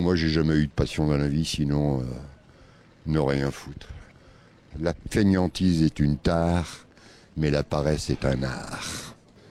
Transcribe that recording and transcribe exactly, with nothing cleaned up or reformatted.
Moi, j'ai jamais eu de passion dans la vie, sinon euh, ne rien foutre. La fainéantise est une tare, mais la paresse est un art.